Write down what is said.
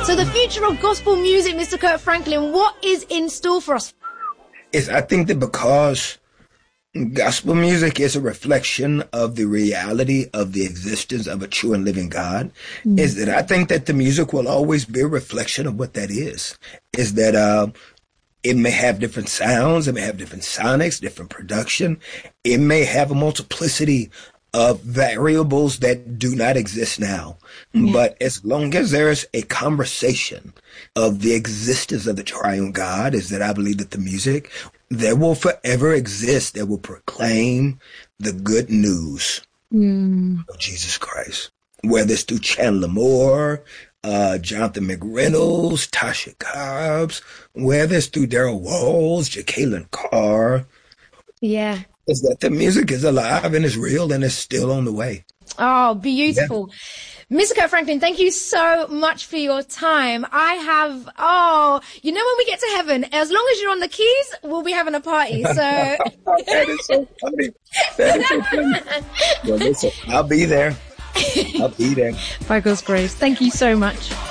So the future of gospel music, Mr. Kirk Franklin, what is in store for us? I think that because gospel music is a reflection of the reality of the existence of a true and living God, is that I think that the music will always be a reflection of what that is. Is that it may have different sounds, it may have different sonics, different production. It may have a multiplicity of variables that do not exist now. Yeah. But as long as there's a conversation of the existence of the triune God, is that I believe that the music that will forever exist, that will proclaim the good news of Jesus Christ. Whether it's through Chandler Moore, Jonathan McReynolds, Tasha Cobbs, whether it's through Darrell Walls, Jacqueline Carr. Yeah. Is that the music is alive and is real and is still on the way. Oh, beautiful. Yeah. Mr. Kirk Franklin, thank you so much for your time. When we get to heaven, as long as you're on the keys, we'll be having a party. So That is so funny. Well, listen, I'll be there. By God's grace. Thank you so much.